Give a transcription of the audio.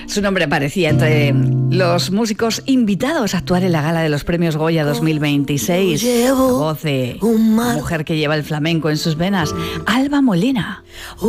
Su nombre aparecía entre los músicos invitados a actuar en la gala de los premios Goya 2026. La voz de una mujer que lleva el flamenco en sus venas, Alba Molina.